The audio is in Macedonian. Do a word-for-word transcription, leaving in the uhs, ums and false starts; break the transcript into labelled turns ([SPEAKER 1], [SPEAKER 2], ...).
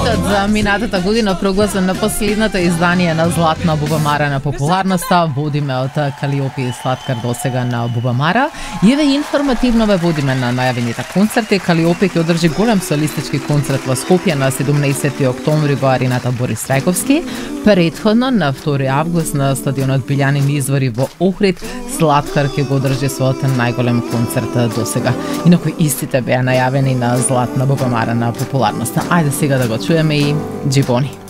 [SPEAKER 1] хитот за минатата година прогласен на последната издание на Златна бубамара на популарноста. Водиме од Калиопи и Слаткар досега на бубамара. И еве информативно ве водиме на најавените концерти. Калиопи ќе одржи голем солистички концерт во Скопје на седумнаесети октомври во арената Борис Трајковски. Претходно на втори август на стадионот Билјанин извори во Охрид Слаткар ќе го одржи својот најголем концерт досега. Инаку истите беа најавени на Златна бубамара на популарноста. Ајде сега да го чуеме и Джибони.